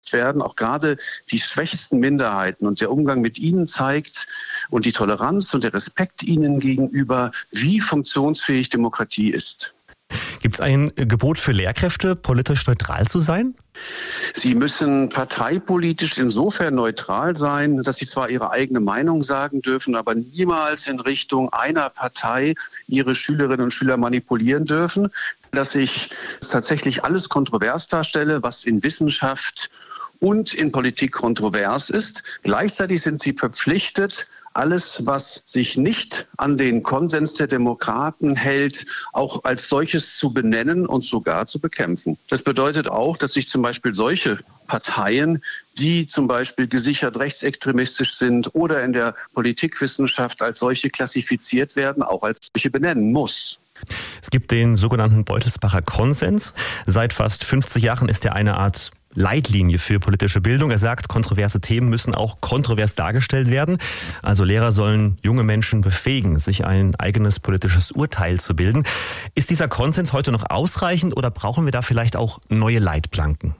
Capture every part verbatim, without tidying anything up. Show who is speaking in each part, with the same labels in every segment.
Speaker 1: werden, auch gerade die schwächsten Minderheiten und der Umgang mit ihnen zeigt und die Toleranz und der Respekt ihnen gegenüber, wie funktionsfähig Demokratie ist.
Speaker 2: Gibt es ein Gebot für Lehrkräfte, politisch neutral zu sein?
Speaker 1: Sie müssen parteipolitisch insofern neutral sein, dass sie zwar ihre eigene Meinung sagen dürfen, aber niemals in Richtung einer Partei ihre Schülerinnen und Schüler manipulieren dürfen. Dass ich tatsächlich alles kontrovers darstelle, was in Wissenschaft und in Politik kontrovers ist. Gleichzeitig sind sie verpflichtet, alles, was sich nicht an den Konsens der Demokraten hält, auch als solches zu benennen und sogar zu bekämpfen. Das bedeutet auch, dass sich zum Beispiel solche Parteien, die zum Beispiel gesichert rechtsextremistisch sind oder in der Politikwissenschaft als solche klassifiziert werden, auch als solche benennen muss.
Speaker 2: Es gibt den sogenannten Beutelsbacher Konsens. Seit fast fünfzig Jahren ist er eine Art Leitlinie für politische Bildung. Er sagt, kontroverse Themen müssen auch kontrovers dargestellt werden. Also Lehrer sollen junge Menschen befähigen, sich ein eigenes politisches Urteil zu bilden. Ist dieser Konsens heute noch ausreichend oder brauchen wir da vielleicht auch neue Leitplanken?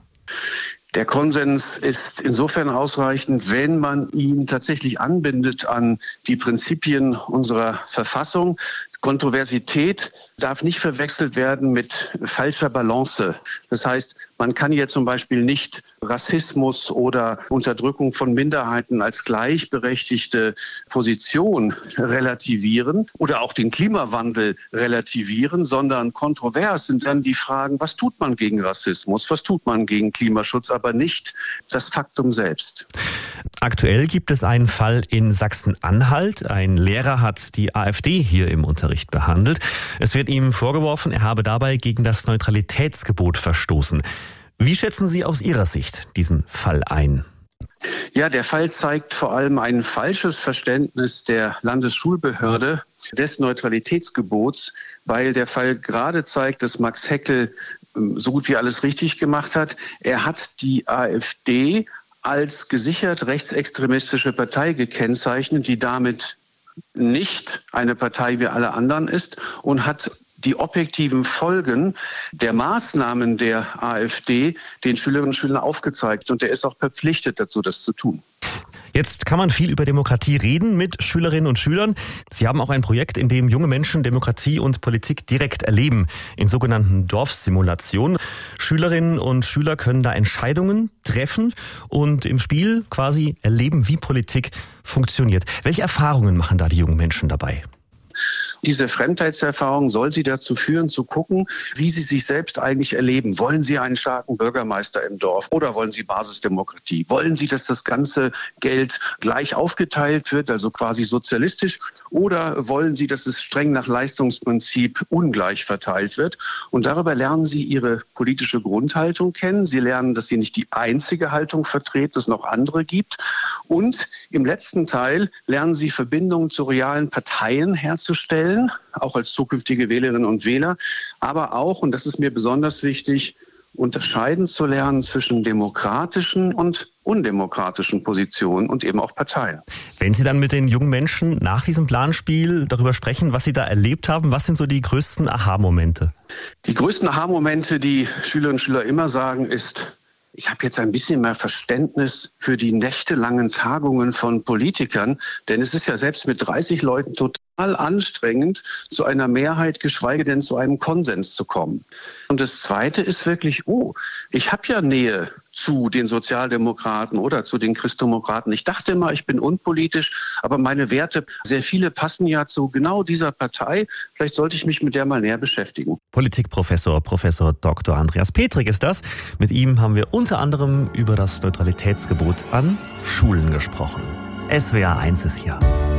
Speaker 1: Der Konsens ist insofern ausreichend, wenn man ihn tatsächlich anbindet an die Prinzipien unserer Verfassung. Kontroversität darf nicht verwechselt werden mit falscher Balance. Das heißt, man kann hier zum Beispiel nicht Rassismus oder Unterdrückung von Minderheiten als gleichberechtigte Position relativieren oder auch den Klimawandel relativieren, sondern kontrovers sind dann die Fragen, was tut man gegen Rassismus, was tut man gegen Klimaschutz, aber nicht das Faktum selbst.
Speaker 2: Aktuell gibt es einen Fall in Sachsen-Anhalt. Ein Lehrer hat die AfD hier im Unterricht behandelt. Es wird ihm vorgeworfen, er habe dabei gegen das Neutralitätsgebot verstoßen. Wie schätzen Sie aus Ihrer Sicht diesen Fall ein?
Speaker 1: Ja, der Fall zeigt vor allem ein falsches Verständnis der Landesschulbehörde des Neutralitätsgebots, weil der Fall gerade zeigt, dass Max Heckel so gut wie alles richtig gemacht hat. Er hat die AfD als gesichert rechtsextremistische Partei gekennzeichnet, die damit nicht eine Partei wie alle anderen ist und hat die objektiven Folgen der Maßnahmen der AfD den Schülerinnen und Schülern aufgezeigt. Und er ist auch verpflichtet dazu, das zu tun.
Speaker 2: Jetzt kann man viel über Demokratie reden mit Schülerinnen und Schülern. Sie haben auch ein Projekt, in dem junge Menschen Demokratie und Politik direkt erleben, in sogenannten Dorfsimulationen. Schülerinnen und Schüler können da Entscheidungen treffen und im Spiel quasi erleben, wie Politik funktioniert. Welche Erfahrungen machen da die jungen Menschen dabei?
Speaker 1: Diese Fremdheitserfahrung soll sie dazu führen, zu gucken, wie sie sich selbst eigentlich erleben. Wollen sie einen starken Bürgermeister im Dorf oder wollen sie Basisdemokratie? Wollen sie, dass das ganze Geld gleich aufgeteilt wird, also quasi sozialistisch? Oder wollen sie, dass es streng nach Leistungsprinzip ungleich verteilt wird? Und darüber lernen sie ihre politische Grundhaltung kennen. Sie lernen, dass sie nicht die einzige Haltung vertreten, dass es noch andere gibt. Und im letzten Teil lernen sie Verbindungen zu realen Parteien herzustellen, auch als zukünftige Wählerinnen und Wähler, aber auch, und das ist mir besonders wichtig, unterscheiden zu lernen zwischen demokratischen und undemokratischen Positionen und eben auch Parteien.
Speaker 2: Wenn Sie dann mit den jungen Menschen nach diesem Planspiel darüber sprechen, was Sie da erlebt haben, was sind so die größten Aha-Momente?
Speaker 1: Die größten Aha-Momente, die Schülerinnen und Schüler immer sagen, ist: Ich habe jetzt ein bisschen mehr Verständnis für die nächtelangen Tagungen von Politikern, denn es ist ja selbst mit dreißig Leuten total anstrengend, zu einer Mehrheit, geschweige denn zu einem Konsens zu kommen. Und das Zweite ist wirklich, oh, ich habe ja Nähe zu den Sozialdemokraten oder zu den Christdemokraten. Ich dachte immer, ich bin unpolitisch, aber meine Werte, sehr viele passen ja zu genau dieser Partei. Vielleicht sollte ich mich mit der mal näher beschäftigen.
Speaker 2: Politikprofessor, Professor Doktor Andreas Petrik ist das. Mit ihm haben wir unter anderem über das Neutralitätsgebot an Schulen gesprochen. S W R eins ist hier.